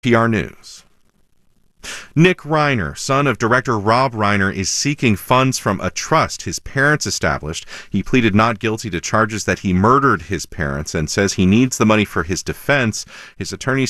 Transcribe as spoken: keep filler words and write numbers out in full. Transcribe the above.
P R News. Nick Reiner, son of director Rob Reiner, is seeking funds from a trust his parents established. He pleaded not guilty to charges that he murdered his parents and says he needs the money for his defense. His attorney